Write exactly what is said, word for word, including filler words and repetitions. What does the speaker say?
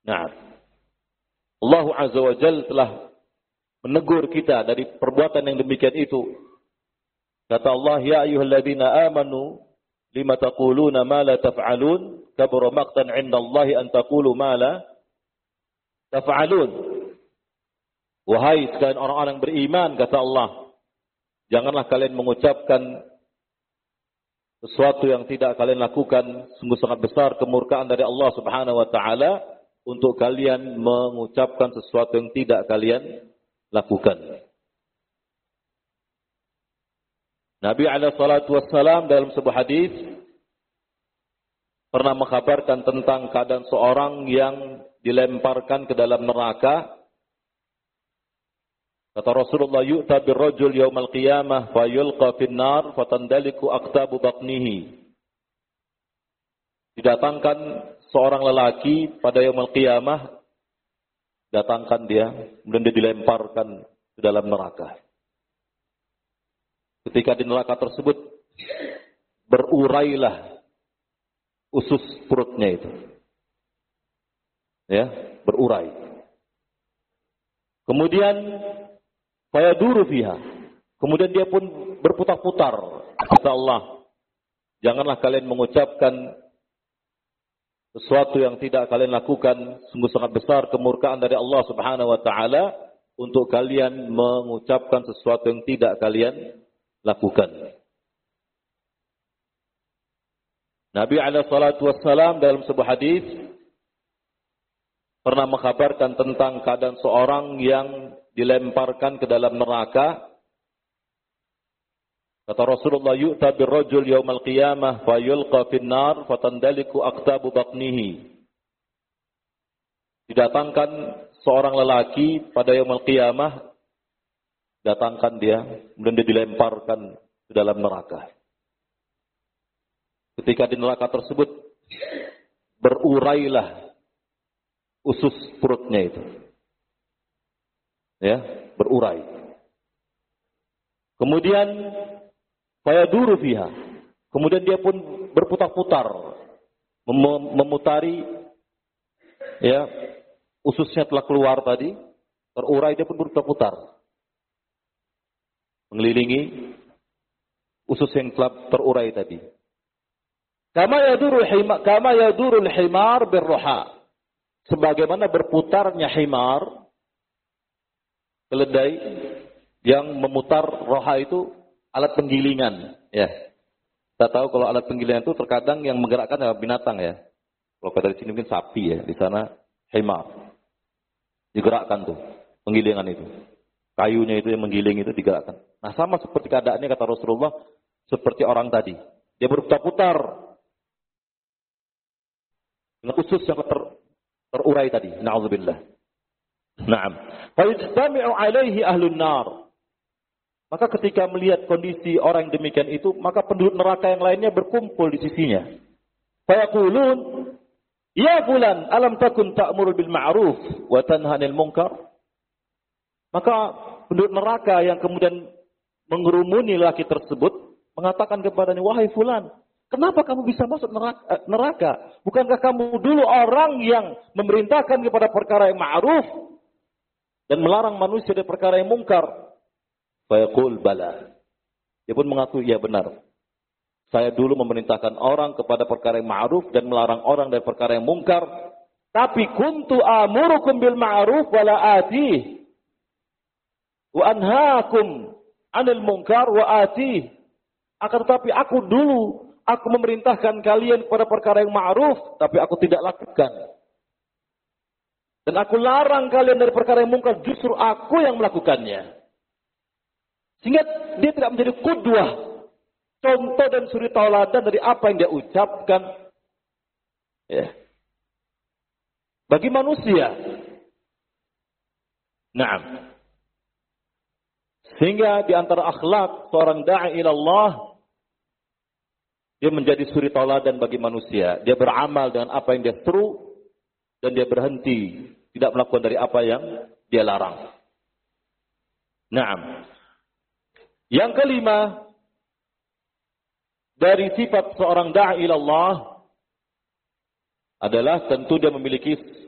Nah, Allah Azza wa Jalla telah menegur kita dari perbuatan yang demikian itu. Kata Allah, ya ayyuhalladzina amanu lima taquluna ma la taf'alun kabura maqtan 'inda Allahi an taqulu ma la taf'alun. Wahai sekalian orang-orang beriman, kata Allah, janganlah kalian mengucapkan sesuatu yang tidak kalian lakukan. Sungguh sangat besar kemurkaan dari Allah Subhanahu wa taala untuk kalian mengucapkan sesuatu yang tidak kalian lakukan. Nabi alaihi salatu wassalam dalam sebuah hadis pernah mengkabarkan tentang keadaan seorang yang dilemparkan ke dalam neraka. Kata Rasulullah, yu'ta birrajul yaumal qiyamah fa yulqa fin nar fatandaliku aqtabu batnihi. Didatangkan seorang lelaki pada yaumul qiyamah, datangkan dia, kemudian dia dilemparkan ke dalam neraka. Ketika di neraka tersebut berurailah usus perutnya itu. Ya, berurai. Kemudian fayaduru fiha. Kemudian dia pun berputar-putar. Kata Allah, janganlah kalian mengucapkan sesuatu yang tidak kalian lakukan. Sungguh sangat besar kemurkaan dari Allah Subhanahu wa taala untuk kalian mengucapkan sesuatu yang tidak kalian lakukan. Nabi alaihi salatu wassalam dalam sebuah hadis pernah mengkabarkan tentang keadaan seorang yang dilemparkan ke dalam neraka. Kata Rasulullah, yu'ta birrajul yaumal qiyamah fa yulqa fin nar fatandaliku aqtabu batnihi. Didatangkan seorang lelaki pada yaumul qiyamah, datangkan dia, kemudian dia dilemparkan ke dalam neraka. Ketika di neraka tersebut berurailah usus perutnya itu. Ya, berurai. Kemudian fayaduru fiha. Kemudian dia pun berputar-putar mem- memutari ya, ususnya telah keluar tadi, terurai, dia pun berputar-putar mengelilingi usus yang telah terurai tadi. Kama yadurul himar, kama yadurul himar birruha. Sebagaimana berputarnya himar, keledai yang memutar roha itu alat penggilingan, ya. Kita tahu kalau alat penggilingan itu terkadang yang menggerakkan adalah binatang, ya. Kalau dari sini mungkin sapi, ya. Di sana himar digerakkan tuh penggilingan itu, kayunya itu yang menggiling itu digerakkan. Nah, sama seperti keadaannya kata Rasulullah, seperti orang tadi, dia berputar-putar dengan usus yang ter, terurai tadi. Na'udzubillah. Naam. Fa yajtami'u 'alaihi ahlun nar. Maka ketika melihat kondisi orang yang demikian itu, maka penduduk neraka yang lainnya berkumpul di sisinya. Fa yaqulun, ya fulan, alam takun ta'muru bil ma'ruf wa tanha 'anil munkar? Maka penduduk neraka yang kemudian mengerumuni lelaki tersebut mengatakan kepadanya, wahai fulan, kenapa kamu bisa masuk neraka? neraka? Bukankah kamu dulu orang yang memerintahkan kepada perkara yang ma'ruf dan melarang manusia dari perkara yang mungkar? Fayaqul bala. Dia pun mengaku, ya benar. Saya dulu memerintahkan orang kepada perkara yang ma'ruf dan melarang orang dari perkara yang mungkar. Tapi kuntu amurukum bil ma'ruf wala atih. Wa anhaakum 'anil munkar wa atih. Akan tetapi aku dulu aku memerintahkan kalian kepada perkara yang ma'ruf, tapi aku tidak lakukan. Dan aku larang kalian dari perkara yang mungkar, justru aku yang melakukannya. Sehingga dia tidak menjadi qudwah, contoh dan suri tauladan dari apa yang dia ucapkan. Ya. Bagi manusia. Naam. Sehingga di antara akhlak seorang da'i ilallah, dia menjadi suri tauladan bagi manusia. Dia beramal dengan apa yang dia seru dan dia berhenti tidak melakukan dari apa yang dia larang. Naam. Yang kelima dari sifat seorang da'i ilallah adalah tentu dia memiliki